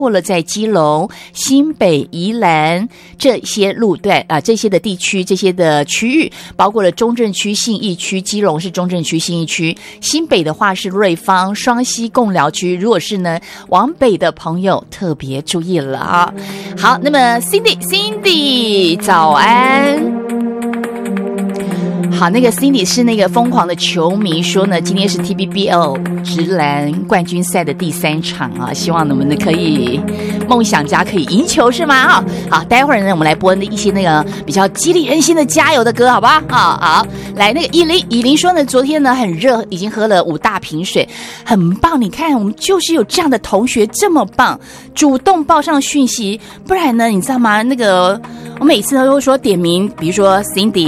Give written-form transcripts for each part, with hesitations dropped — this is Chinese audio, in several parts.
括了在基隆、新北、宜兰这些路段啊，这些的地区、这些的区域，包括了中正区、信义区，基隆是中正区、信义区，新北的话是瑞芳、双溪、贡寮区。如果是呢往北的朋友，特别注意了啊。好，那么 Cindy 早安。好，那个 Cindy 是那个疯狂的球迷，说呢，今天是 TBBL 直篮冠军赛的第3场啊，希望我们可以梦想家可以赢球是吗？好，待会儿呢，我们来播一些那个比较激励人心的加油的歌，好不好？好，来那个以琳说呢，昨天呢很热，已经喝了5大瓶水，很棒。你看，我们就是有这样的同学这么棒，主动报上讯息，不然呢，你知道吗？那个我每次都会说点名，比如说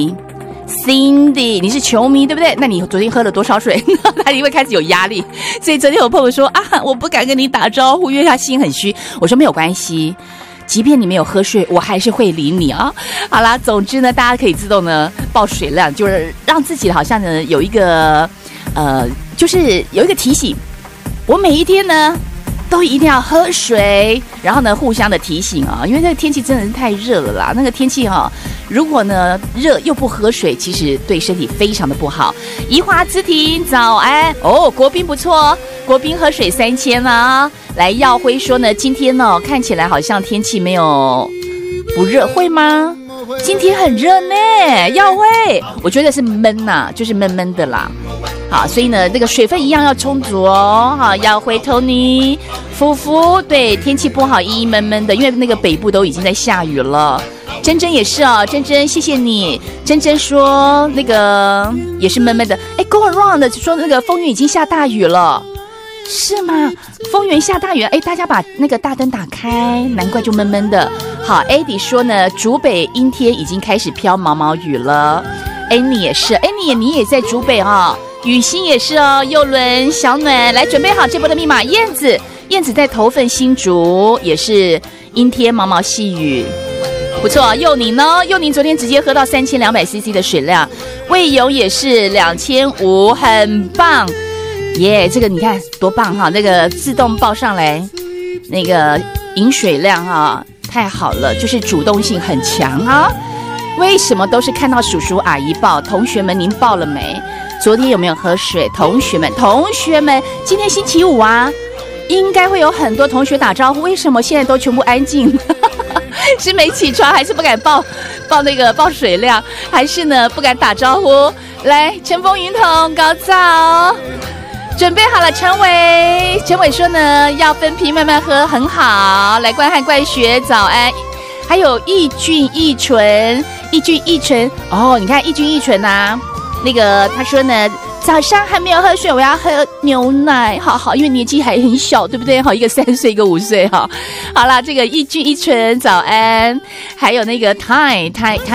Cindy，你是球迷对不对？那你昨天喝了多少水？他一定会开始有压力。所以昨天有朋友说啊，我不敢跟你打招呼，因为他心很虚。我说没有关系，即便你没有喝水，我还是会理你啊。好啦，总之呢，大家可以自动呢报水量，就是让自己好像呢有一个就是有一个提醒，我每一天呢都一定要喝水，然后呢互相的提醒啊，因为这个天气真的是太热了啦。那个天气如果呢热又不喝水，其实对身体非常的不好。宜华之庭早安哦，国宾不错，国宾喝水3000啊。来，耀辉说呢，今天呢看起来好像天气没有不热，会吗？今天很热呢，耀辉，我觉得是闷呐，就是闷闷的啦。好，所以呢，这个水分一样要充足哦。好，要回头你夫妇，对，天气不好，闷闷的，因为那个北部都已经在下雨了。珍珍也是哦，珍珍，谢谢你。珍珍说那个也是闷闷的。哎 ，Go around 的说那个丰原已经下大雨了，是吗？丰原下大雨，哎，大家把那个大灯打开，难怪就闷闷的。好 ，Eddie 说呢，竹北阴天已经开始飘毛毛雨了。Annie 也是 ，Annie 你也在竹北哈。雨欣也是哦，佑伦、小暖，来准备好这波的密码。燕子在头份新竹，也是阴天毛毛细雨，不错。佑宁呢？佑宁昨天直接喝到3200cc 的水量，魏勇也是2500，很棒耶！这个你看多棒哈，那个自动报上来，那个饮水量哈，太好了，就是主动性很强啊。为什么都是看到叔叔阿姨报？同学们您报了没？昨天有没有喝水？同学们，今天星期五啊，应该会有很多同学打招呼。为什么现在都全部安静？是没起床，还是不敢报水量，还是呢不敢打招呼？来，乘风云筒高照，准备好了。陈伟说呢，要分批慢慢喝，很好。来，冠汉冠学早安，还有益菌益醇哦，你看益菌益醇啊。那个他说呢，早上还没有喝水，我要喝牛奶。好，因为年纪还很小，对不对？好，一个3岁，一个5岁。好啦，这个益菌益醇早安，还有那个Tai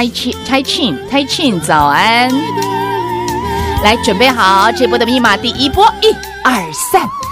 Chin 早安。来，准备好这波的密码，第一波，1、2、3。